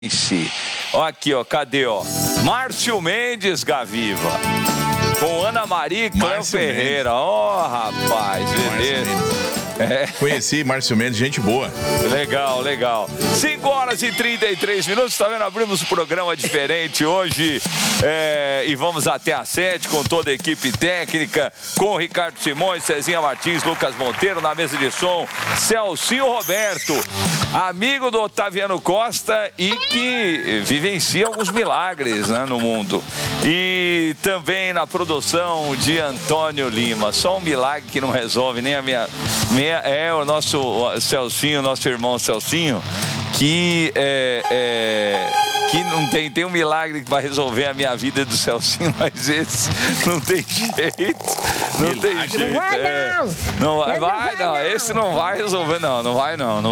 Aqui, ó, cadê, ó? Márcio Mendes, Gaviva. Com Ana Maria e Cléo Ferreira. Ó, rapaz, beleza. Conheci Márcio Mendes, gente boa. Legal, legal. 5h33, tá vendo? Abrimos um programa diferente hoje e vamos até às 7 com toda a equipe técnica, com Ricardo Simões, Cezinha Martins, Lucas Monteiro, na mesa de som, Celcinho Roberto, amigo do Otaviano Costa e que vivencia alguns milagres, né, no mundo. E também na produção de Antônio Lima. Só um milagre que não resolve nem a minha o nosso Celcinho, nosso irmão Celcinho, que que não tem um milagre que vai resolver a minha vida do Celcinho, mas esse não tem jeito. Não tem jeito. Não vai não. Esse não vai resolver, não vai não.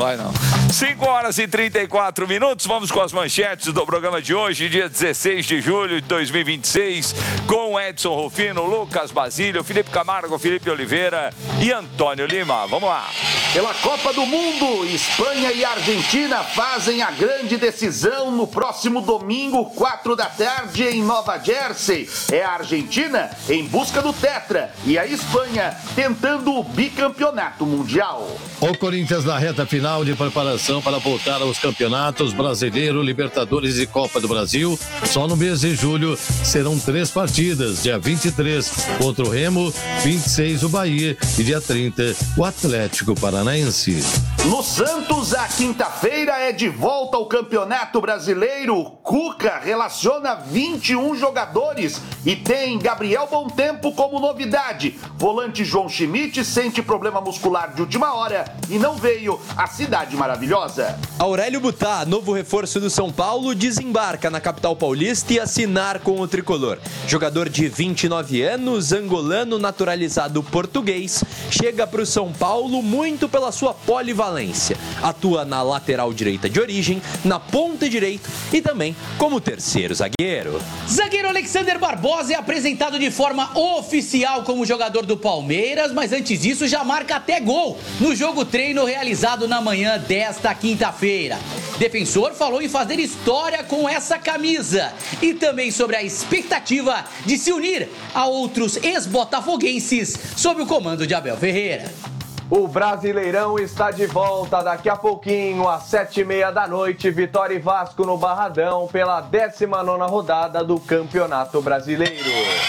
5h34, vamos com as manchetes do programa de hoje, dia 16 de julho de 2026, com Edson Rufino, Lucas Basílio, Felipe Camargo, Felipe Oliveira e Antônio Lima. Vamos lá. Pela Copa do Mundo, Espanha e Argentina fazem a grande decisão no próximo domingo, 4 da tarde, em Nova Jersey. É a Argentina em busca do Tetra e a Espanha tentando o bicampeonato mundial. O Corinthians na reta final de preparação para voltar aos campeonatos Brasileiro, Libertadores e Copa do Brasil. Só no mês de julho serão 3 partidas, dia 23 contra o Remo, 26 o Bahia e dia 30 o Atlético Paranaense. No Santos, a quinta-feira é de volta ao Campeonato Brasileiro. Cuca relaciona 21 jogadores e tem Gabriel Bontempo como novidade. Volante João Schmidt sente problema muscular de última hora e não veio à Cidade Maravilhosa. Aurélio Butá, novo reforço do São Paulo, desembarca na capital paulista e assinar com o tricolor. Jogador de 29 anos, angolano naturalizado português, chega para o São Paulo muito pela sua polivalência. Atua na lateral direita de origem, na ponta direita e também como terceiro zagueiro. Zagueiro Alexander Barbosa é apresentado de forma oficial como jogador do Palmeiras, mas antes disso já marca até gol no jogo treino realizado na manhã desta quinta-feira. Defensor falou em fazer história com essa camisa e também sobre a expectativa de se unir a outros ex-botafoguenses sob o comando de Abel Ferreira. O Brasileirão está de volta daqui a pouquinho, às 7h30 da noite. Vitória e Vasco no Barradão pela 19ª rodada do Campeonato Brasileiro.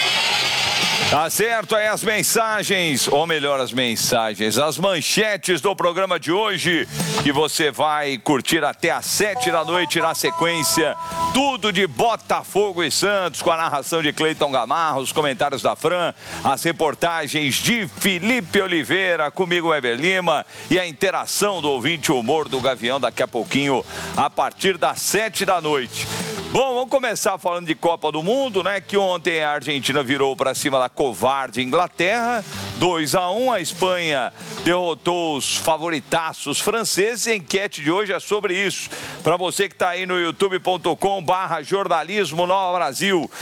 Tá certo, aí as mensagens, ou melhor, as manchetes do programa de hoje, que você vai curtir até às 7 da noite na sequência. Tudo de Botafogo e Santos, com a narração de Cleiton Gamarra, os comentários da Fran, as reportagens de Felipe Oliveira, comigo Weber Lima, e a interação do ouvinte, o humor do Gavião, daqui a pouquinho, a partir das 7 da noite. Bom, vamos começar falando de Copa do Mundo, né? Que ontem a Argentina virou para cima da covarde Inglaterra, 2-1. A Espanha derrotou os favoritaços franceses. A enquete de hoje é sobre isso. Para você que está aí no youtube.com/jornalismo Nova Brasil,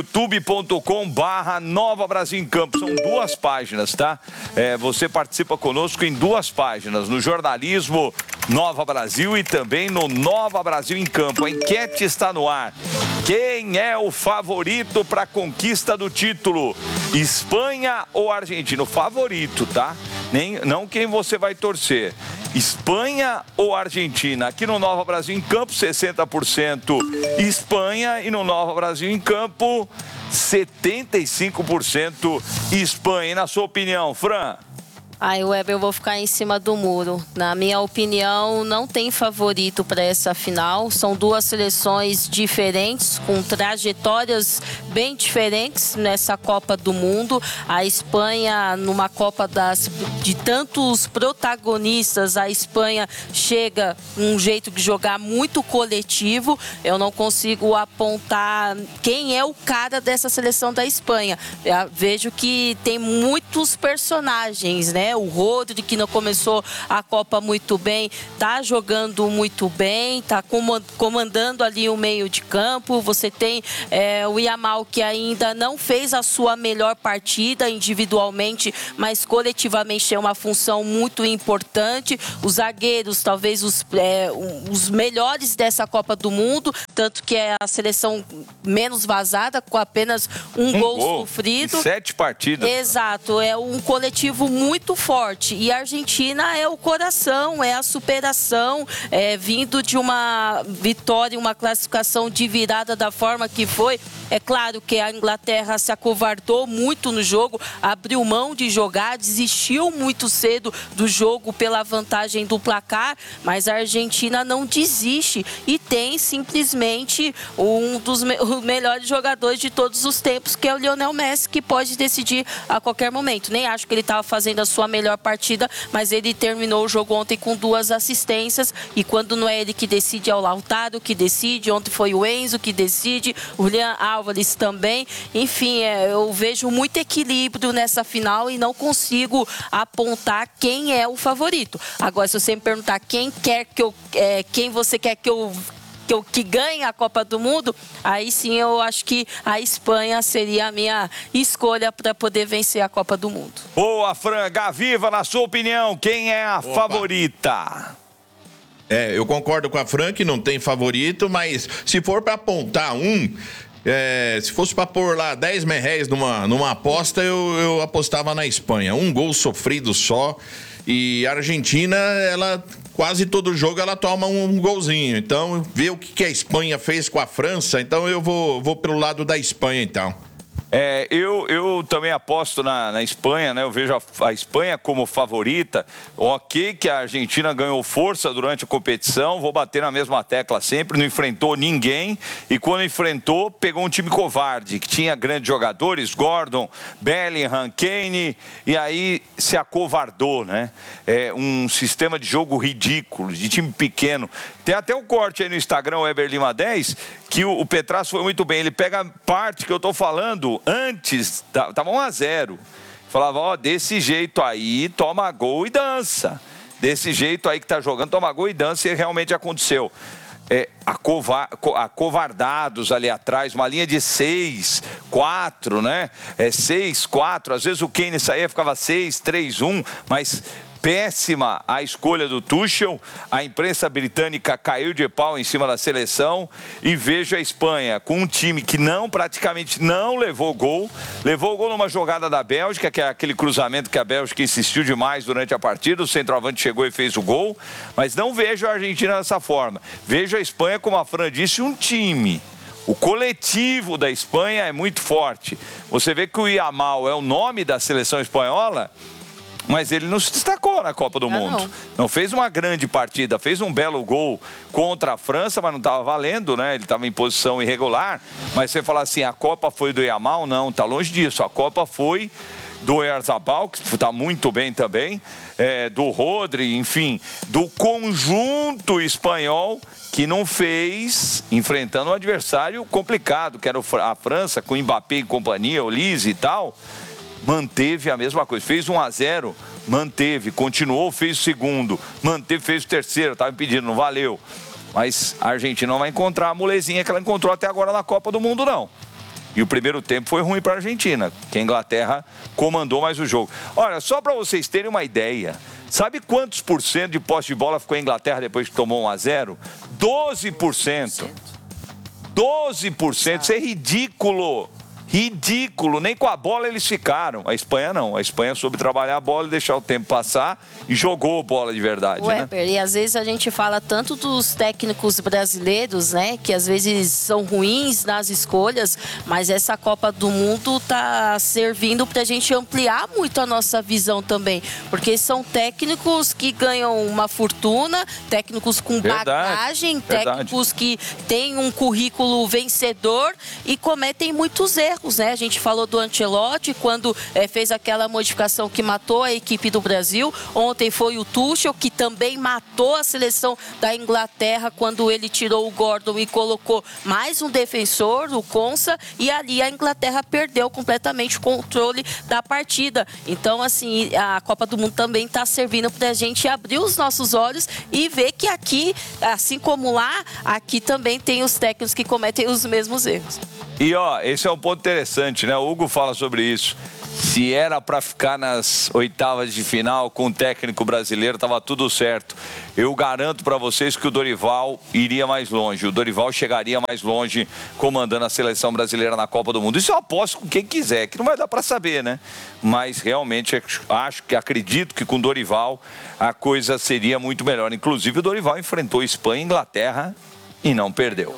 youtube.com/Nova Brasil em Campo. São 2 páginas, tá? Você participa conosco em 2 páginas, no jornalismo Nova Brasil e também no Nova Brasil em Campo. A enquete está no ar. Quem é o favorito para a conquista do título? Espanha ou Argentina? O favorito, tá? Não quem você vai torcer. Espanha ou Argentina? Aqui no Nova Brasil em Campo, 60% Espanha e no Nova Brasil em Campo, 75% Espanha. E na sua opinião, Fran? Weber, eu vou ficar em cima do muro. Na minha opinião, não tem favorito para essa final. São 2 seleções diferentes, com trajetórias bem diferentes nessa Copa do Mundo. A Espanha, numa Copa de tantos protagonistas, a Espanha chega um jeito de jogar muito coletivo. Eu não consigo apontar quem é o cara dessa seleção da Espanha. Eu vejo que tem muitos personagens, né? né? O Rodri, que não começou a Copa muito bem, tá jogando muito bem, tá comandando ali o meio de campo. Você tem o Yamal, que ainda não fez a sua melhor partida individualmente, mas coletivamente tem uma função muito importante. Os zagueiros, talvez os melhores dessa Copa do Mundo, tanto que é a seleção menos vazada, com apenas um gol sofrido. 7 partidas. Exato, é um coletivo muito forte. E a Argentina é o coração, é a superação, vindo de uma vitória, uma classificação de virada da forma que foi. É claro que a Inglaterra se acovardou muito no jogo, abriu mão de jogar, desistiu muito cedo do jogo pela vantagem do placar, mas a Argentina não desiste e tem simplesmente um dos melhores jogadores de todos os tempos, que é o Lionel Messi, que pode decidir a qualquer momento. Nem acho que ele estava fazendo a sua melhor partida, mas ele terminou o jogo ontem com 2 assistências, e quando não é ele que decide, é o Lautaro que decide. Ontem foi o Enzo que decide, o Julián Álvares também. Enfim, eu vejo muito equilíbrio nessa final e não consigo apontar quem é o favorito. Agora, se você me perguntar quem você quer que ganhe a Copa do Mundo, aí sim eu acho que a Espanha seria a minha escolha para poder vencer a Copa do Mundo. Boa, Fran. Gaviva, na sua opinião, quem é a favorita? Eu concordo com a Fran que não tem favorito, mas se for para apontar se fosse para pôr lá 10 merréis numa aposta, eu apostava na Espanha. Um gol sofrido só. E a Argentina, ela quase todo jogo ela toma um golzinho. Então, vê o que a Espanha fez com a França. Então, eu vou pelo lado da Espanha, então. Eu também aposto na Espanha, né? Eu vejo a Espanha como favorita. Ok que a Argentina ganhou força durante a competição, vou bater na mesma tecla sempre, não enfrentou ninguém, e quando enfrentou, pegou um time covarde, que tinha grandes jogadores, Gordon, Bellingham, Kane, e aí se acovardou, né? Um sistema de jogo ridículo, de time pequeno. Tem até um corte aí no Instagram, o Eber Lima 10, que o Petrasso foi muito bem. Ele pega a parte que eu tô falando antes, tava 1-0. Falava, desse jeito aí, toma gol e dança. Desse jeito aí que tá jogando, toma gol e dança, e realmente aconteceu. Acovardados ali atrás, uma linha de 6, 4, né? 6, 4, às vezes o Kane saía, ficava 6, 3, 1, mas péssima a escolha do Tuchel. A imprensa britânica caiu de pau em cima da seleção, e vejo a Espanha com um time que praticamente não levou gol numa jogada da Bélgica, que é aquele cruzamento que a Bélgica insistiu demais durante a partida, o centroavante chegou e fez o gol, mas não vejo a Argentina dessa forma. Vejo a Espanha, como a Fran disse, um time. O coletivo da Espanha é muito forte. Você vê que o Yamal é o nome da seleção espanhola, mas ele não se destacou na Copa do Mundo. Não fez uma grande partida, fez um belo gol contra a França, mas não estava valendo, né? Ele estava em posição irregular. Mas você fala assim, a Copa foi do Yamal? Não, está longe disso. A Copa foi do Oyarzabal, que está muito bem também, do Rodri, enfim, do conjunto espanhol, que não fez, enfrentando um adversário complicado, que era a França, com Mbappé e companhia, Olise e tal. Manteve a mesma coisa, fez 1-0, manteve, continuou, fez o segundo, manteve, fez o terceiro, estava impedindo, não valeu. Mas a Argentina não vai encontrar a molezinha que ela encontrou até agora na Copa do Mundo, não. E o primeiro tempo foi ruim para a Argentina, que a Inglaterra comandou mais o jogo. Olha, só para vocês terem uma ideia, sabe quantos % de posse de bola ficou a Inglaterra depois que tomou 1-0? 12%. 12%, isso é ridículo. Ridículo, nem com a bola eles ficaram. A Espanha não, a Espanha soube trabalhar a bola e deixar o tempo passar e jogou bola de verdade, né? E às vezes a gente fala tanto dos técnicos brasileiros, né, que às vezes são ruins nas escolhas, mas essa Copa do Mundo tá servindo pra gente ampliar muito a nossa visão também, porque são técnicos que ganham uma fortuna, técnicos com bagagem, técnicos que têm um currículo vencedor e cometem muitos erros erros, né? A gente falou do Ancelotti, quando fez aquela modificação que matou a equipe do Brasil. Ontem foi o Tuchel, que também matou a seleção da Inglaterra, quando ele tirou o Gordon e colocou mais um defensor, o Konsa, e ali a Inglaterra perdeu completamente o controle da partida. Então, assim, a Copa do Mundo também está servindo para a gente abrir os nossos olhos e ver que aqui, assim como lá, aqui também tem os técnicos que cometem os mesmos erros. E ó, esse é um ponto interessante, né? O Hugo fala sobre isso. Se era para ficar nas oitavas de final com o técnico brasileiro, estava tudo certo. Eu garanto para vocês que o Dorival iria mais longe. O Dorival chegaria mais longe comandando a seleção brasileira na Copa do Mundo. Isso eu aposto com quem quiser, que não vai dar para saber, né? Mas realmente acredito que com o Dorival a coisa seria muito melhor. Inclusive o Dorival enfrentou Espanha e Inglaterra e não perdeu.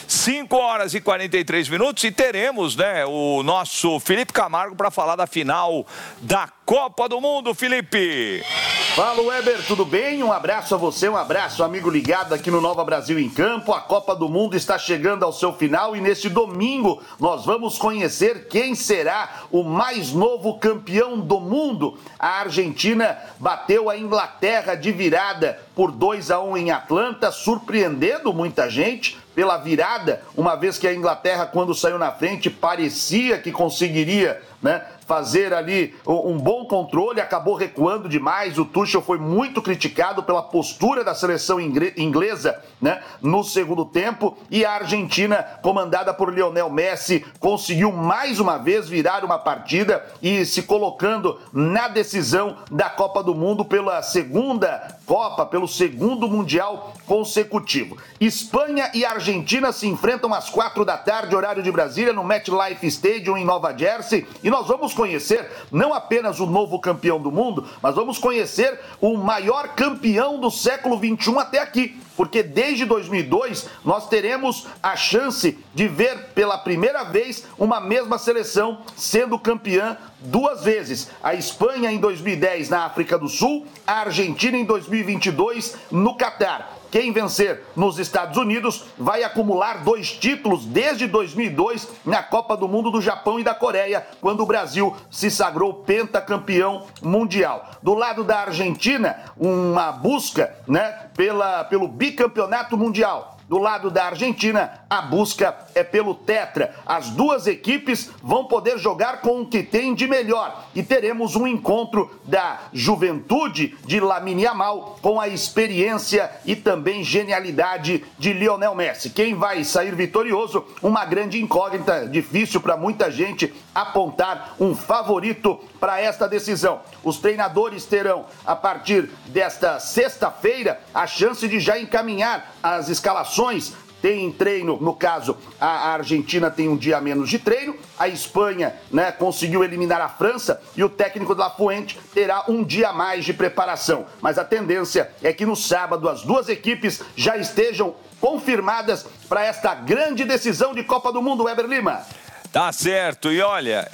5 horas e 43 minutos e teremos, né, o nosso Felipe Camargo para falar da final da Copa do Mundo. Felipe! Fala, Weber, tudo bem? Um abraço a você, um abraço, amigo ligado aqui no Nova Brasil em Campo. A Copa do Mundo está chegando ao seu final e neste domingo nós vamos conhecer quem será o mais novo campeão do mundo. A Argentina bateu a Inglaterra de virada por 2-1 em Atlanta, surpreendendo muita gente pela virada, uma vez que a Inglaterra, quando saiu na frente, parecia que conseguiria, né, fazer ali um bom controle, acabou recuando demais. O Tuchel foi muito criticado pela postura da seleção inglesa, né, no segundo tempo, e a Argentina, comandada por Lionel Messi, conseguiu mais uma vez virar uma partida e se colocando na decisão da Copa do Mundo pela segunda Copa, pelo segundo Mundial consecutivo. Espanha e Argentina se enfrentam às 4 da tarde, horário de Brasília, no MetLife Stadium em Nova Jersey, e nós vamos conhecer não apenas o novo campeão do mundo, mas vamos conhecer o maior campeão do século XXI até aqui. Porque desde 2002 nós teremos a chance de ver pela primeira vez uma mesma seleção sendo campeã 2 vezes. A Espanha em 2010 na África do Sul, a Argentina em 2022 no Catar. Quem vencer nos Estados Unidos vai acumular 2 títulos desde 2002 na Copa do Mundo do Japão e da Coreia, quando o Brasil se sagrou pentacampeão mundial. Do lado da Argentina, uma busca, né, pelo bicampeonato mundial. Do lado da Argentina, a busca é pelo tetra. As duas equipes vão poder jogar com o que tem de melhor. E teremos um encontro da juventude de Lamine Yamal com a experiência e também genialidade de Lionel Messi. Quem vai sair vitorioso? Uma grande incógnita, difícil para muita gente apontar um favorito para esta decisão. Os treinadores terão, a partir desta sexta-feira, a chance de já encaminhar as escalações. Tem treino, no caso, a Argentina tem um dia a menos de treino, a Espanha, né, conseguiu eliminar a França e o técnico de La Fuente terá um dia a mais de preparação. Mas a tendência é que no sábado as duas equipes já estejam confirmadas para esta grande decisão de Copa do Mundo, Weber Lima. Tá certo. E olha,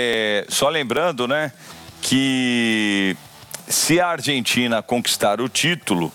só lembrando, né, que se a Argentina conquistar o título,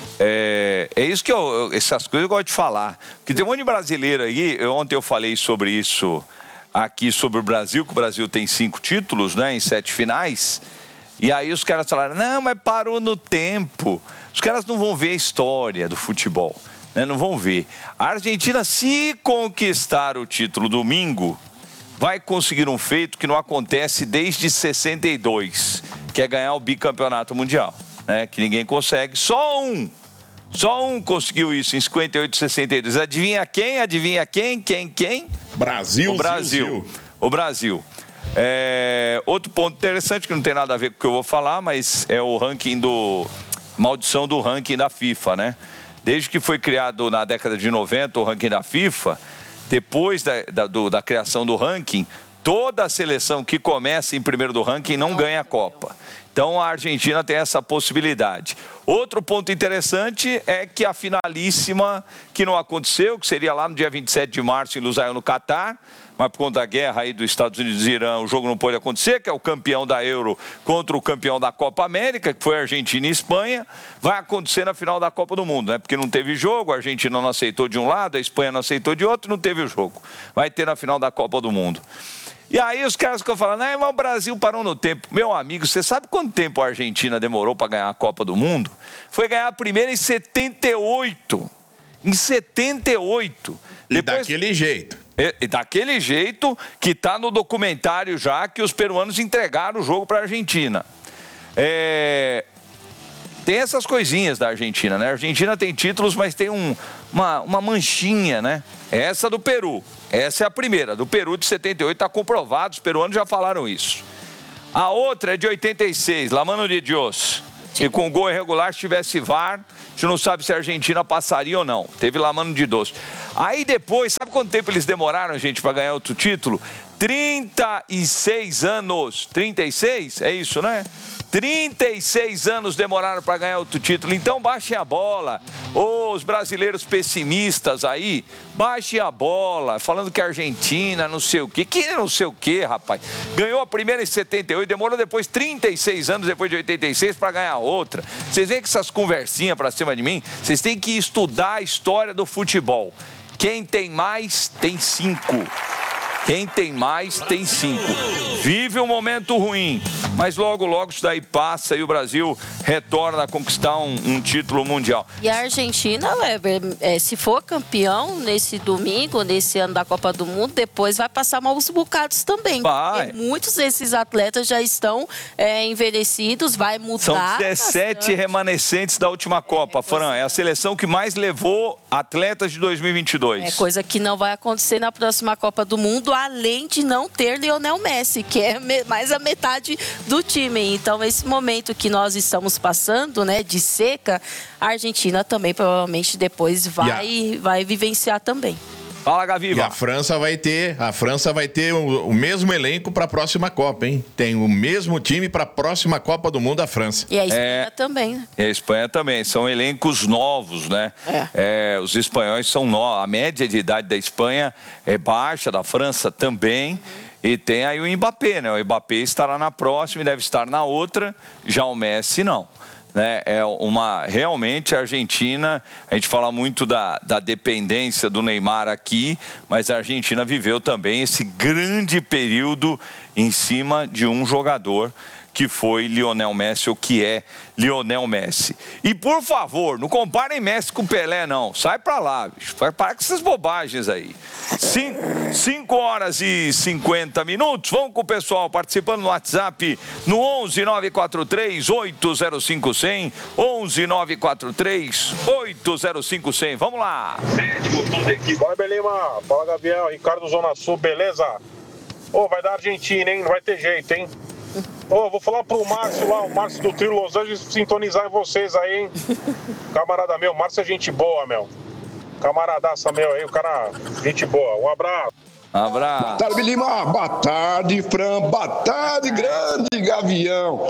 é isso que essas coisas eu gosto de falar. Porque tem um monte de brasileiro aí, ontem eu falei sobre isso aqui, sobre o Brasil, que o Brasil tem 5 títulos, né, em 7 finais. E aí os caras falaram, não, mas parou no tempo. Os caras não vão ver a história do futebol, né, não vão ver. A Argentina, se conquistar o título domingo, vai conseguir um feito que não acontece desde 62, que é ganhar o bicampeonato mundial, né, que ninguém consegue. Só um conseguiu isso em 58 e 62. Adivinha quem? Adivinha quem? Quem? Brasil. O Brasil. O Brasil. Outro ponto interessante que não tem nada a ver com o que eu vou falar, mas é o ranking maldição do ranking da FIFA, né? Desde que foi criado na década de 90 o ranking da FIFA, depois da criação do ranking, toda a seleção que começa em primeiro do ranking não ganha a Copa. Então a Argentina tem essa possibilidade. Outro ponto interessante é que a finalíssima, que não aconteceu, que seria lá no dia 27 de março em Lusail, no Catar, mas por conta da guerra aí dos Estados Unidos e Irã, o jogo não pôde acontecer, que é o campeão da Euro contra o campeão da Copa América, que foi a Argentina e Espanha, vai acontecer na final da Copa do Mundo, né? Porque não teve jogo, a Argentina não aceitou de um lado, a Espanha não aceitou de outro, não teve o jogo. Vai ter na final da Copa do Mundo. E aí os caras ficam falando, mas o Brasil parou no tempo. Meu amigo, você sabe quanto tempo a Argentina demorou para ganhar a Copa do Mundo? Foi ganhar a primeira em 78. Em 78. E daquele jeito. E daquele jeito que está no documentário já que os peruanos entregaram o jogo para a Argentina. Tem essas coisinhas da Argentina, né? A Argentina tem títulos, mas tem uma manchinha, né? Essa do Peru. Essa é a primeira. Do Peru de 78 está comprovado, os peruanos já falaram isso. A outra é de 86, La Mano de Dios. E com gol irregular, se tivesse VAR, a gente não sabe se a Argentina passaria ou não. Teve La Mano de Dios. Aí depois, sabe quanto tempo eles demoraram, gente, para ganhar outro título? 36 anos. 36? É isso, né? 36 anos demoraram para ganhar outro título. Então baixem a bola. Os brasileiros pessimistas aí, baixem a bola, falando que a Argentina não sei o quê. Que não sei o quê, rapaz. Ganhou a primeira em 78, demorou depois 36 anos depois de 86 para ganhar outra. Vocês veem que essas conversinhas para cima de mim, vocês têm que estudar a história do futebol. Quem tem mais, tem 5. Quem tem mais, tem 5. Vive um momento ruim, mas logo, logo isso daí passa e o Brasil retorna a conquistar um título mundial. E a Argentina, se for campeão nesse domingo, nesse ano da Copa do Mundo, depois vai passar maus bocados também. Vai. Porque muitos desses atletas já estão envelhecidos, vai mudar. São 17 remanescentes da última Copa, Fran. É a seleção que mais levou atletas de 2022. É coisa que não vai acontecer na próxima Copa do Mundo, além de não ter Lionel Messi, que é mais a metade do time. Então, esse momento que nós estamos passando, né, de seca, a Argentina também provavelmente depois vai vivenciar também. Fala, Gaviva. E a França vai ter o mesmo elenco para a próxima Copa, hein? Tem o mesmo time para a próxima Copa do Mundo, a França. E a Espanha também, né? E a Espanha também. São elencos novos, né? Os espanhóis são novos. A média de idade da Espanha é baixa, da França também. E tem aí o Mbappé, né? O Mbappé estará na próxima e deve estar na outra. Já o Messi, não. Né? Realmente a Argentina, a gente fala muito da dependência do Neymar aqui, mas a Argentina viveu também esse grande período em cima de um jogador que foi Lionel Messi, ou que é Lionel Messi. E, por favor, não comparem Messi com Pelé, não. Sai pra lá, bicho. Para com essas bobagens aí. 5 horas e 50 minutos. Vamos com o pessoal participando no WhatsApp no 11 943 805 100. 11 943 805 100. Vamos lá. Fala, Belima. Fala, Gabriel. Ricardo Zona Sul, beleza? Vai dar Argentina, hein? Não vai ter jeito, hein? Vou falar pro Márcio lá, o Márcio do Trio Los Angeles, sintonizar em vocês aí, hein? Camarada meu, Márcio é gente boa, meu. Camaradaça meu aí, o cara, gente boa. Um abraço. Abraço. Boa tarde, Lima. Boa tarde, Fran. Boa tarde, grande Gavião.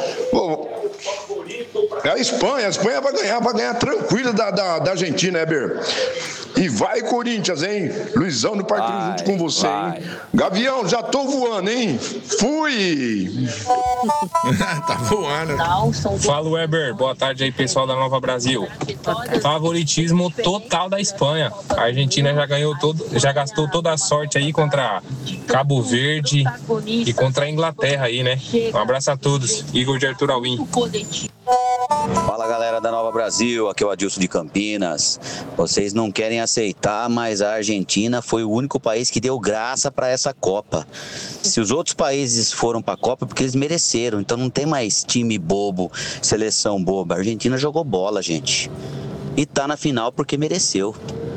É a Espanha vai ganhar tranquila da Argentina, Eber. E vai, Corinthians, hein? Luizão no Parque junto com você, hein? Gavião, já tô voando, hein? Fui! Tá voando. Fala, Weber. Boa tarde aí, pessoal da Nova Brasil. Favoritismo total da Espanha. A Argentina já gastou toda a sorte aí contra Cabo Verde e contra a Inglaterra aí, né? Um abraço a todos. Igor de Arthur Alvim. Fala, galera da Nova Brasil, aqui é o Adilson de Campinas. Vocês não querem aceitar, mas a Argentina foi o único país que deu graça para essa Copa. Se os outros países foram para a Copa, é porque eles mereceram. Então não tem mais time bobo, seleção boba. A Argentina jogou bola, gente. E tá na final porque mereceu.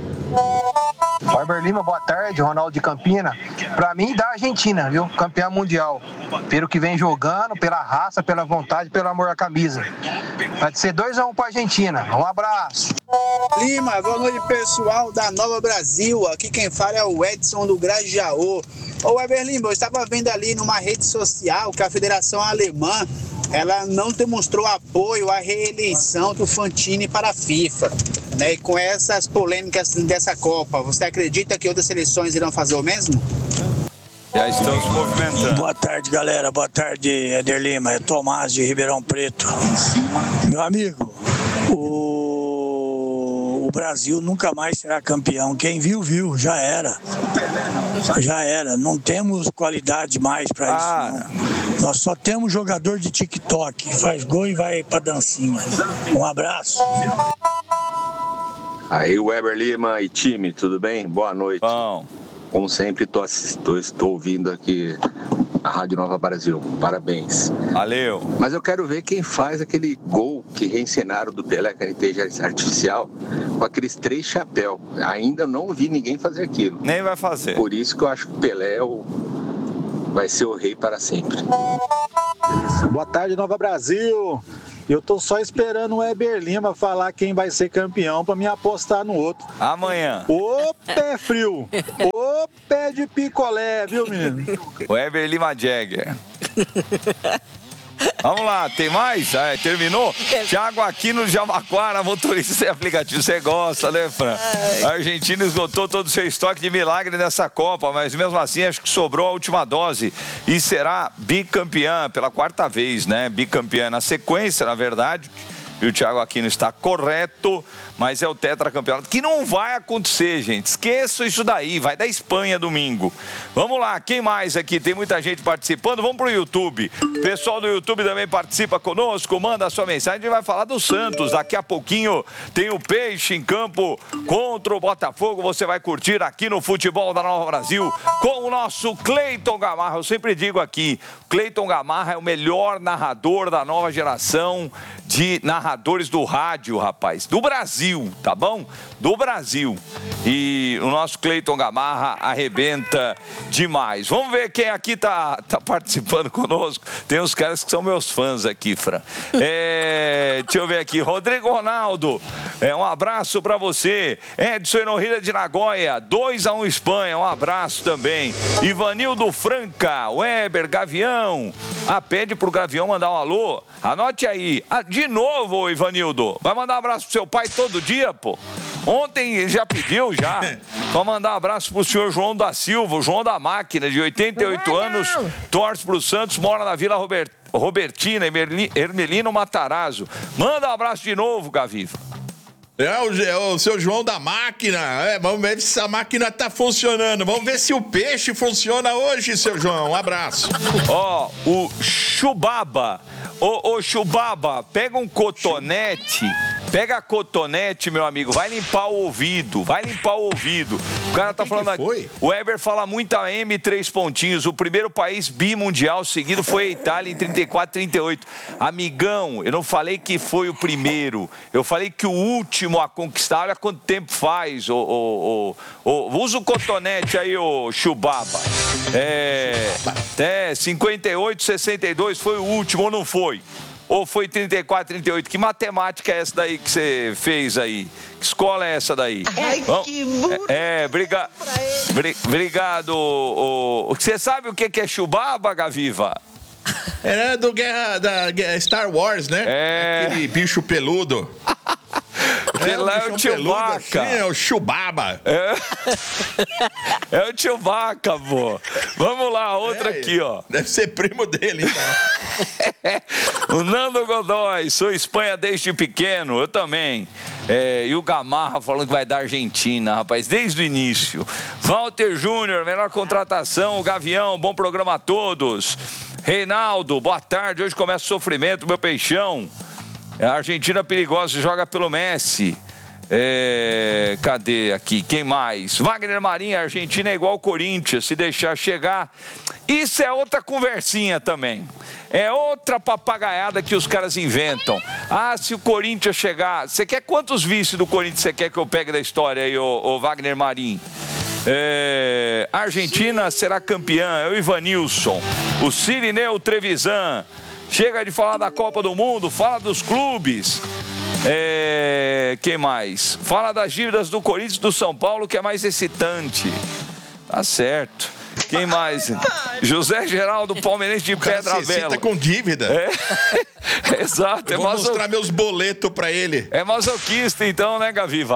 Weber Lima, boa tarde, Ronaldo de Campina. Pra mim, da Argentina, viu? Campeã mundial. Pelo que vem jogando, pela raça, pela vontade, pelo amor à camisa. Vai ser 2-1 pra Argentina. Um abraço. Lima, boa noite, pessoal da Nova Brasil. Aqui quem fala é o Edson do Grajaú. Ô, Weber Lima, eu estava vendo ali numa rede social que a Federação Alemã, ela não demonstrou apoio à reeleição do Fantini para a FIFA. Né? E com essas polêmicas dessa Copa, você acredita que outras seleções irão fazer o mesmo? Já estão se movimentando. Boa tarde, galera. Boa tarde, Eder Lima. É Tomás de Ribeirão Preto. Meu amigo, o o Brasil nunca mais será campeão. Quem viu, viu, já era. Já era. Não temos qualidade mais para isso. Não. Nós só temos jogador de TikTok, faz gol e vai pra dancinha. Um abraço. Aí, Weber Lima e time, tudo bem? Boa noite. Bom. Como sempre, estou ouvindo aqui a Rádio Nova Brasil. Parabéns. Valeu. Mas eu quero ver quem faz aquele gol que reencenaram do Pelé com a inteligência artificial com aqueles 3 chapéus. Ainda não vi ninguém fazer aquilo. Nem vai fazer. Por isso que eu acho que o Pelé vai ser o rei para sempre. Boa tarde, Nova Brasil. Eu tô só esperando o Weber Lima falar quem vai ser campeão pra me apostar no outro. Amanhã. Ô pé frio, ô pé de picolé, viu, menino? Weber Lima Jagger. Vamos lá, tem mais? Terminou? Thiago Aquino de Jabaquara, motorista sem aplicativo. Você gosta, né, Fran? A Argentina esgotou todo o seu estoque de milagre nessa Copa, mas mesmo assim acho que sobrou a última dose e será bicampeã pela 4ª vez, né? Bicampeã na sequência, na verdade. E o Thiago Aquino está correto, mas é o tetracampeonato que não vai acontecer, gente. Esqueça isso daí, vai da Espanha domingo. Vamos lá, quem mais aqui? Tem muita gente participando. Vamos pro YouTube. O pessoal do YouTube também participa conosco, manda a sua mensagem. A gente vai falar do Santos. Daqui a pouquinho tem o Peixe em campo contra o Botafogo. Você vai curtir aqui no Futebol da Nova Brasil com o nosso Cleiton Gamarra. Eu sempre digo aqui, Cleiton Gamarra é o melhor narrador da nova geração de narradores do rádio, rapaz, do Brasil, tá bom? Do Brasil. E o nosso Cleiton Gamarra arrebenta demais. Vamos ver quem aqui tá participando conosco. Tem uns caras que são meus fãs aqui, Fran. Deixa eu ver aqui. Rodrigo Ronaldo, um abraço pra você. Edson Enorrida de Nagoya, 2-1 Espanha, um abraço também. Ivanildo Franca, Weber, Gavião. Pede pro Gavião mandar um alô. Anote aí. De novo, Ivanildo. Vai mandar um abraço pro seu pai todo dia, pô? Ontem ele já pediu, já. Vou mandar um abraço pro senhor João da Silva, o João da Máquina, de 88 anos, torce pro Santos, mora na Vila Robertina, Hermelino Matarazzo. Manda um abraço de novo, Gaviva. É o seu João da Máquina. Vamos ver se a máquina tá funcionando. Vamos ver se o peixe funciona hoje, seu João. Um abraço. O Chubaba. Ô, Chubaba, pega um cotonete. Pega cotonete, meu amigo, vai limpar o ouvido, O cara tá falando aqui. O Weber fala muito a M, 3 pontinhos. O primeiro país bimundial seguido foi a Itália em 34, 38. Amigão, eu não falei que foi o primeiro. Eu falei que o último a conquistar, olha quanto tempo faz. Usa o cotonete aí, ô Chubaba. 58, 62 foi o último ou não foi? Ou foi 34, 38? Que matemática é essa daí que você fez aí? Que escola é essa daí? Que burro. Obrigado. Você sabe o que é Chubaba, Gaviva? Era do da Star Wars, né? Aquele bicho peludo. Lá é o Chewbacca. É o Chubaba. É o Chewbacca, pô. Vamos lá, outra aqui, ó. Deve ser primo dele, então. O Nando Godoy, sou Espanha desde pequeno, eu também. E o Gamarra falando que vai dar Argentina, rapaz, desde o início. Walter Júnior, melhor contratação. O Gavião, bom programa a todos. Reinaldo, boa tarde. Hoje começa o sofrimento, meu peixão. A Argentina perigosa, joga pelo Messi. Cadê aqui? Quem mais? Wagner Marinho, a Argentina é igual ao Corinthians, se deixar chegar. Isso é outra conversinha também. É outra papagaiada que os caras inventam. Se o Corinthians chegar... Você quer quantos vices do Corinthians você quer que eu pegue da história aí, ô Wagner Marinho? A Argentina será campeã, é o Ivanilson. O Cirineu Trevisan. Chega de falar da Copa do Mundo, fala dos clubes. Quem mais? Fala das dívidas do Corinthians e do São Paulo, que é mais excitante. Tá certo. Quem mais? José Geraldo, palmeirense de Pedra Bela. Você tá com dívida. Exato. Eu vou mostrar meus boletos pra ele. É masoquista então, né, Gaviva?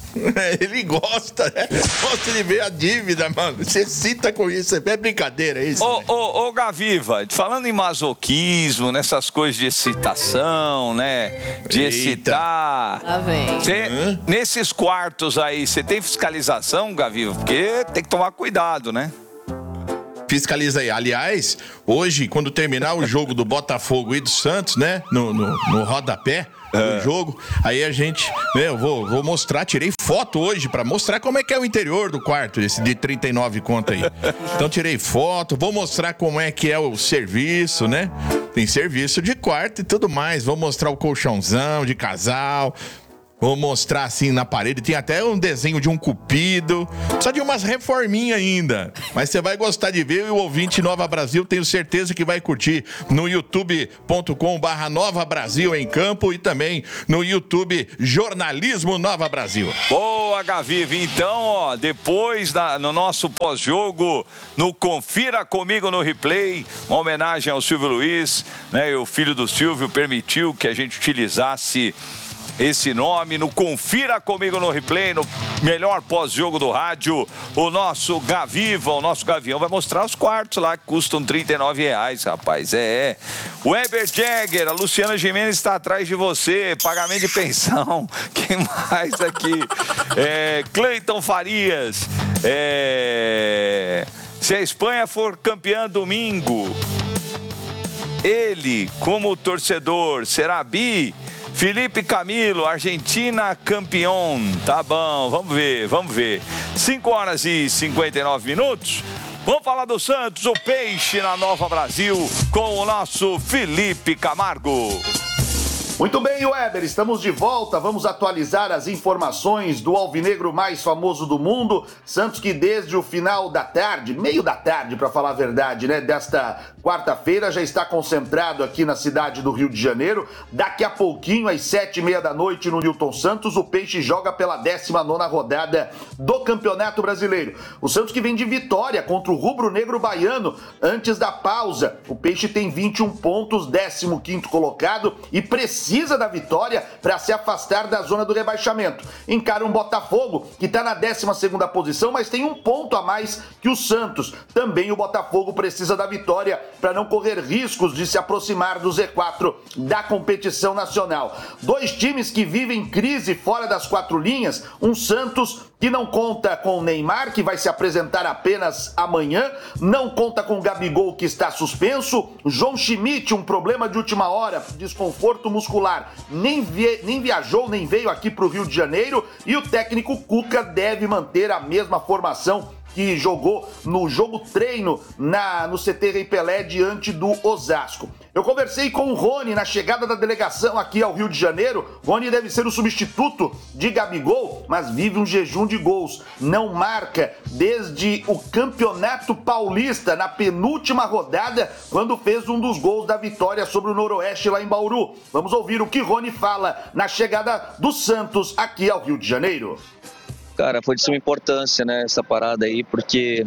Ele gosta, né? Gosta de ver a dívida, mano. Você cita com isso, é brincadeira, é isso? Ô, Gaviva, falando em masoquismo, nessas coisas de excitação, né? De excitar. Lá vem. Nesses quartos aí, você tem fiscalização, Gaviva? Porque tem que tomar cuidado, né? Fiscaliza aí. Aliás, hoje, quando terminar o jogo do Botafogo e do Santos, né? No rodapé do jogo, aí a gente, né, eu vou mostrar, tirei foto hoje pra mostrar como é que é o interior do quarto, esse de 39 conto aí. Então tirei foto, vou mostrar como é que é o serviço, né? Tem serviço de quarto e tudo mais. Vou mostrar o colchãozão de casal. Vou mostrar assim na parede, tem até um desenho de um cupido. Precisa de umas reforminhas ainda. Mas você vai gostar de ver, e o ouvinte Nova Brasil, tenho certeza que vai curtir no youtube.com/Nova Brasil em Campo e também no YouTube Jornalismo Nova Brasil. Boa, Gaviva. Então, ó, depois no nosso pós-jogo, no Confira Comigo no Replay, uma homenagem ao Silvio Luiz, né? O filho do Silvio permitiu que a gente utilizasse esse nome no Confira Comigo no Replay, no melhor pós-jogo do rádio. O nosso Gaviva, o nosso Gavião vai mostrar os quartos lá que custam R$39, rapaz. O Weber Jagger, a Luciana Gimenez está atrás de você, pagamento de pensão. Quem mais aqui? Cleiton Farias. Se a Espanha for campeã domingo, ele, como torcedor, será bi? Felipe Camilo, Argentina campeão. Tá bom, vamos ver. 5h59. Vamos falar do Santos, o Peixe na Nova Brasil, com o nosso Felipe Camargo. Muito bem, Weber, estamos de volta. Vamos atualizar as informações do alvinegro mais famoso do mundo. Santos que desde o final da tarde, meio da tarde, para falar a verdade, né, desta quarta-feira, já está concentrado aqui na cidade do Rio de Janeiro. Daqui a pouquinho, às 7h30 da noite, no Newton Santos, o Peixe joga pela 19ª rodada do Campeonato Brasileiro. O Santos que vem de vitória contra o rubro-negro baiano antes da pausa. O Peixe tem 21 pontos, 15º colocado e precisa da vitória para se afastar da zona do rebaixamento. Encara um Botafogo que está na 12ª posição, mas tem um ponto a mais que o Santos. Também o Botafogo precisa da vitória para não correr riscos de se aproximar do Z4 da competição nacional. Dois times que vivem crise fora das quatro linhas, um Santos que não conta com o Neymar, que vai se apresentar apenas amanhã, não conta com o Gabigol, que está suspenso, João Schmidt, um problema de última hora, desconforto muscular, nem viajou, nem veio aqui para o Rio de Janeiro, e o técnico Cuca deve manter a mesma formação que jogou no jogo treino no CT Rei Pelé diante do Osasco. Eu conversei com o Rony na chegada da delegação aqui ao Rio de Janeiro. Rony deve ser o substituto de Gabigol, mas vive um jejum de gols. Não marca desde o Campeonato Paulista, na penúltima rodada, quando fez um dos gols da vitória sobre o Noroeste lá em Bauru. Vamos ouvir o que Rony fala na chegada do Santos aqui ao Rio de Janeiro. Cara, foi de suma importância, né, essa parada aí, porque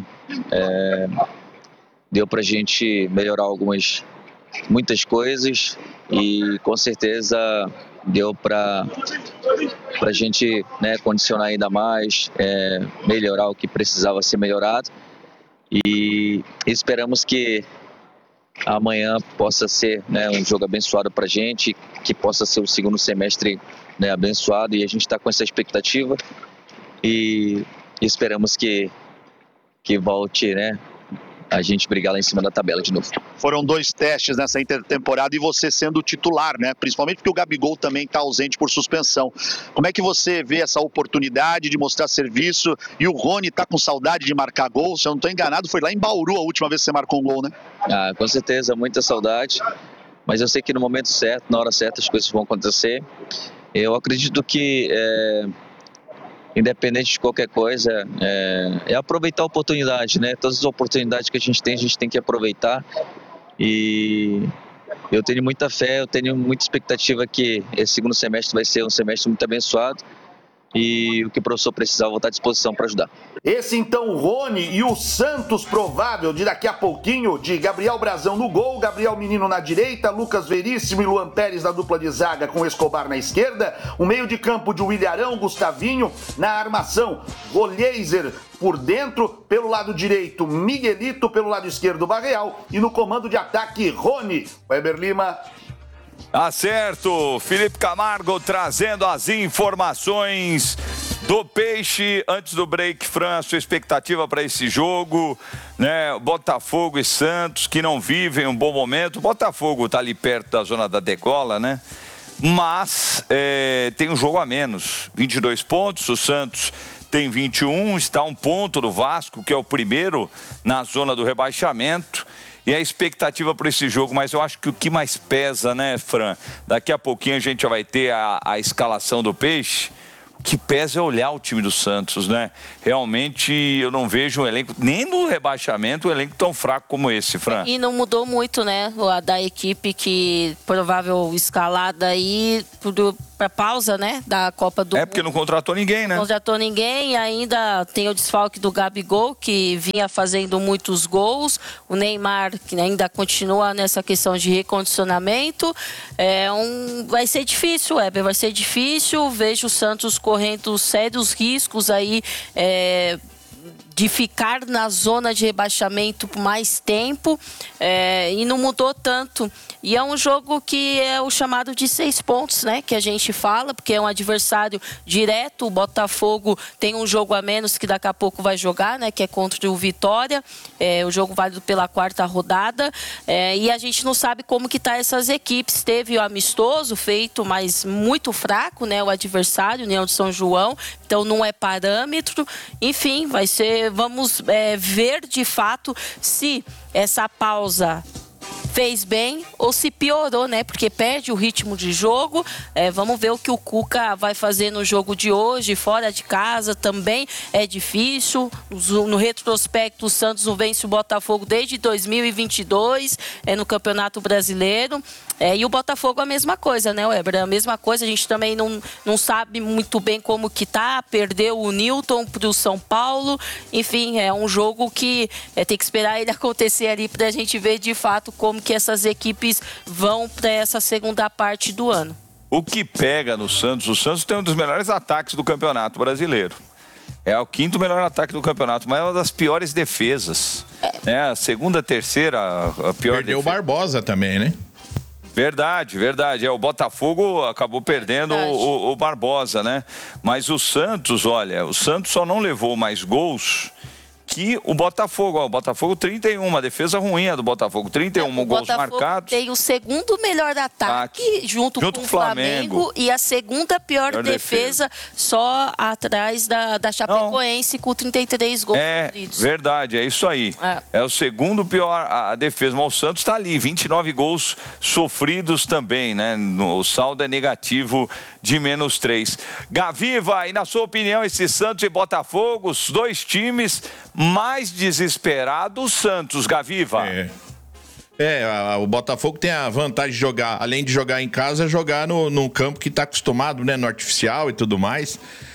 deu pra gente melhorar muitas coisas e com certeza deu pra gente, né, condicionar ainda mais, melhorar o que precisava ser melhorado e esperamos que amanhã possa ser, né, um jogo abençoado pra gente, que possa ser o segundo semestre, né, abençoado, e a gente tá com essa expectativa. E esperamos que volte, né, a gente brigar lá em cima da tabela de novo. Foram 2 testes nessa intertemporada e você sendo titular, né? Principalmente porque o Gabigol também está ausente por suspensão. Como é que você vê essa oportunidade de mostrar serviço? E o Rony está com saudade de marcar gol? Se eu não estou enganado, foi lá em Bauru a última vez que você marcou um gol, né? Ah, com certeza, muita saudade. Mas eu sei que no momento certo, na hora certa, as coisas vão acontecer. Eu acredito que independente de qualquer coisa, é aproveitar a oportunidade, né? Todas as oportunidades que a gente tem que aproveitar. E eu tenho muita fé, eu tenho muita expectativa que esse segundo semestre vai ser um semestre muito abençoado. e o que o professor precisar, eu vou estar à disposição para ajudar. Esse então o Rony e o Santos provável de daqui a pouquinho, de Gabriel Brazão no gol, Gabriel Menino na direita, Lucas Veríssimo e Luan Pérez na dupla de zaga com Escobar na esquerda, o meio de campo de Williarão, Gustavinho na armação, Golheiser por dentro, pelo lado direito Miguelito, pelo lado esquerdo Barreal e no comando de ataque Rony. Weber Lima. Tá certo, Felipe Camargo trazendo as informações do Peixe. Antes do break, Fran, a sua expectativa para esse jogo, né? Botafogo e Santos, que não vivem um bom momento. O Botafogo tá ali perto da zona da degola, né? Mas tem um jogo a menos, 22 pontos, o Santos tem 21, está a 1 ponto do Vasco, que é o primeiro na zona do rebaixamento. E a expectativa para esse jogo, mas eu acho que o que mais pesa, né, Fran? Daqui a pouquinho a gente já vai ter a escalação do Peixe. O que pesa é olhar o time do Santos, né? Realmente eu não vejo um elenco, nem no rebaixamento, um elenco tão fraco como esse, Fran. E não mudou muito, né? Da equipe que provável escalada aí para pausa, né? Da Copa do Mundo. Porque não contratou ninguém, né? Não contratou ninguém, ainda tem o desfalque do Gabigol, que vinha fazendo muitos gols. O Neymar, que ainda continua nessa questão de recondicionamento. Vai ser difícil, Weber, vai ser difícil. Vejo o Santos correndo sérios riscos aí de ficar na zona de rebaixamento por mais tempo e não mudou tanto. E é um jogo que é o chamado de 6 pontos, né? Que a gente fala, porque é um adversário direto. O Botafogo tem um jogo a menos que daqui a pouco vai jogar, né? Que é contra o Vitória. O jogo válido pela 4ª rodada. E a gente não sabe como que tá essas equipes. Teve o amistoso feito, mas muito fraco, né? O adversário, União de São João. Então não é parâmetro. Enfim, vamos ver de fato se essa pausa fez bem ou se piorou, né? Porque perde o ritmo de jogo. Vamos ver o que o Cuca vai fazer no jogo de hoje, fora de casa também é difícil. No retrospecto, o Santos não vence o Botafogo desde 2022 no Campeonato Brasileiro. E o Botafogo a mesma coisa, né, Weber? A mesma coisa, a gente também não sabe muito bem como que tá. Perdeu o Newton pro São Paulo. Enfim, é um jogo que tem que esperar ele acontecer ali pra gente ver de fato como que essas equipes vão para essa segunda parte do ano. O que pega no Santos? O Santos tem um dos melhores ataques do Campeonato Brasileiro. É o 5º melhor ataque do campeonato, mas é uma das piores defesas. A segunda, terceira, a pior Perdeu defesa. o Barbosa também, né? Verdade. O Botafogo acabou perdendo o Barbosa, né? Mas o Santos, olha, o Santos só não levou mais gols que o Botafogo. O Botafogo 31, uma defesa ruim a do Botafogo, 31 gols marcados. Tem o segundo melhor ataque junto com o Flamengo e a segunda pior defesa só atrás da Chapecoense com 33 gols. Verdade, é isso aí. É o segundo pior a defesa, mas o Santos está ali, 29 gols sofridos também, né? O saldo é negativo de -3. Gaviva, e na sua opinião, esse Santos e Botafogo, os dois times mais desesperados, o Santos, Gaviva. O Botafogo tem a vantagem de jogar, além de jogar em casa, jogar no campo que está acostumado, né? No artificial e tudo mais.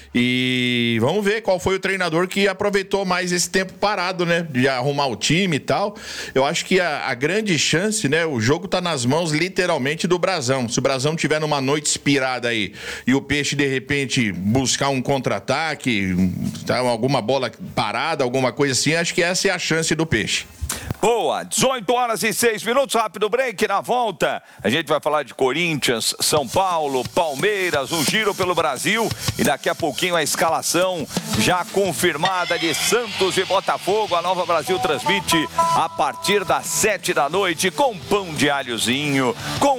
E vamos ver qual foi o treinador que aproveitou mais esse tempo parado, né? De arrumar o time e tal. Eu acho que a grande chance, né? O jogo tá nas mãos, literalmente, do Brazão. Se o Brazão tiver numa noite inspirada aí e o Peixe, de repente, buscar um contra-ataque, alguma bola parada, alguma coisa assim, acho que essa é a chance do Peixe. Boa, 18h06, rápido break. Na volta a gente vai falar de Corinthians, São Paulo, Palmeiras, um giro pelo Brasil e daqui a pouquinho a escalação já confirmada de Santos e Botafogo. A Nova Brasil transmite a partir das 7 da noite com pão de alhozinho,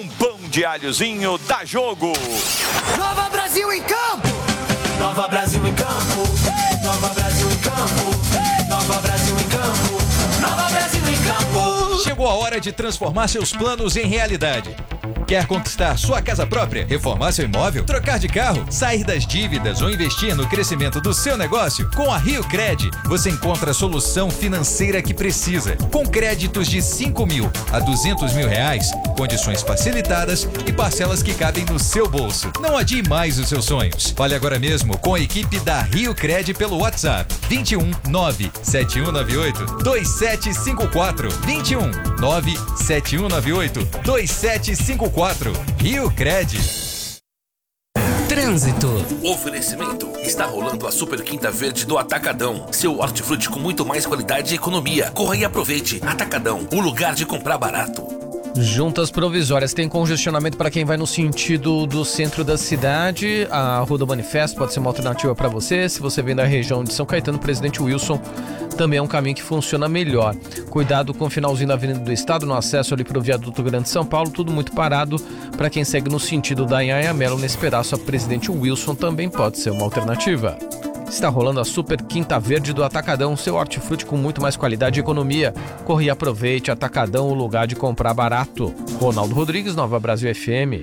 dá jogo. Nova Brasil em campo! Nova Brasil em campo! Nova Brasil em campo! Nova Brasil em campo! Nova Brasil em campo! Chegou a hora de transformar seus planos em realidade. Quer conquistar sua casa própria, reformar seu imóvel, trocar de carro, sair das dívidas ou investir no crescimento do seu negócio? Com a Rio Cred, você encontra a solução financeira que precisa. Com créditos de 5 mil a 200 mil reais, condições facilitadas e parcelas que cabem no seu bolso. Não adie mais os seus sonhos. Fale agora mesmo com a equipe da Rio Cred pelo WhatsApp 21 97198 2754 21 97198 2754. Rio Cred. Trânsito. Oferecimento. Está rolando a Super Quinta Verde do Atacadão. Seu hortifruti com muito mais qualidade e economia. Corra e aproveite. Atacadão, o lugar de comprar barato. Juntas provisórias. Tem congestionamento para quem vai no sentido do centro da cidade. A Rua do Manifesto pode ser uma alternativa para você. Se você vem da região de São Caetano, Presidente Wilson também é um caminho que funciona melhor. Cuidado com o finalzinho da Avenida do Estado, no acesso ali para o Viaduto Grande São Paulo. Tudo muito parado para quem segue no sentido da Anhanguera. Nesse pedaço, a Presidente Wilson também pode ser uma alternativa. Está rolando a Super Quinta Verde do Atacadão, seu hortifruti com muito mais qualidade e economia. Corre e aproveite. Atacadão, o lugar de comprar barato. Ronaldo Rodrigues, Nova Brasil FM.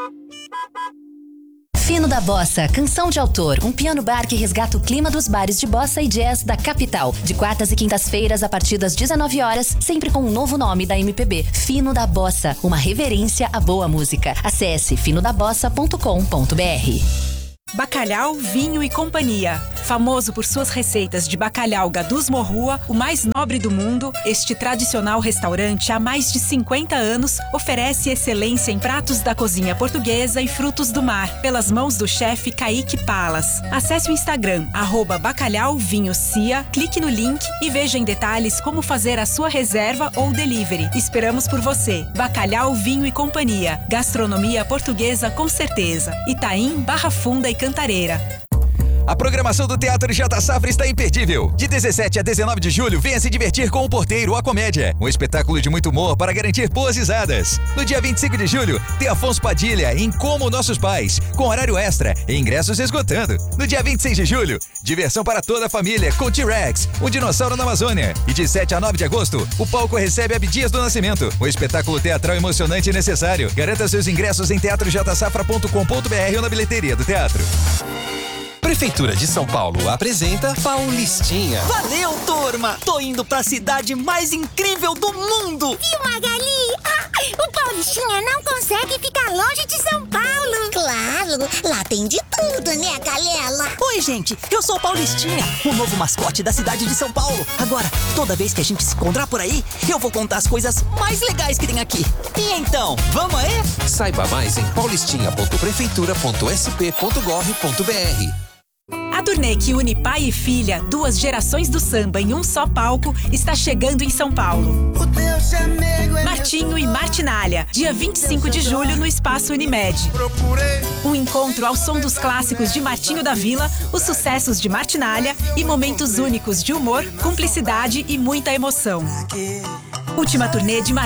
Fino da Bossa, canção de autor, um piano bar que resgata o clima dos bares de bossa e jazz da capital. De quartas e quintas-feiras a partir das 19 horas, sempre com um novo nome da MPB. Fino da Bossa, uma reverência à boa música. Acesse finodabossa.com.br. Bacalhau, Vinho e Companhia. Famoso por suas receitas de bacalhau Gadus Morrua, o mais nobre do mundo, este tradicional restaurante há mais de 50 anos oferece excelência em pratos da cozinha portuguesa e frutos do mar, pelas mãos do chefe Kaique Palas. Acesse o Instagram, @bacalhauvinhocia, clique no link e veja em detalhes como fazer a sua reserva ou delivery. Esperamos por você. Bacalhau, Vinho e Companhia. Gastronomia portuguesa com certeza. Itaim, Barra Funda e Cantareira. A programação do Teatro J Safra está imperdível. De 17 a 19 de julho, venha se divertir com O Porteiro, a Comédia. Um espetáculo de muito humor para garantir boas risadas. No dia 25 de julho, tem Afonso Padilha em Como Nossos Pais, com horário extra e ingressos esgotando. No dia 26 de julho, diversão para toda a família com T-Rex, um dinossauro na Amazônia. E de 7 a 9 de agosto, o palco recebe Abdias do Nascimento, um espetáculo teatral emocionante e necessário. Garanta seus ingressos em teatrojsafra.com.br ou na bilheteria do teatro. Prefeitura de São Paulo apresenta Paulistinha. Valeu, turma! Tô indo pra cidade mais incrível do mundo! Viu, Magali? O Paulistinha não consegue ficar longe de São Paulo! Claro! Lá tem de tudo, né, galera? Oi, gente! Eu sou o Paulistinha, o novo mascote da cidade de São Paulo. Agora, toda vez que a gente se encontrar por aí, eu vou contar as coisas mais legais que tem aqui. E então, vamos aí? Saiba mais em paulistinha.prefeitura.sp.gov.br. A turnê que une pai e filha, duas gerações do samba em um só palco, está chegando em São Paulo. Martinho e Martinália, dia 25 de julho no Espaço Unimed. Um encontro ao som dos clássicos de Martinho da Vila, os sucessos de Martinália e momentos únicos de humor, cumplicidade e muita emoção. Última turnê de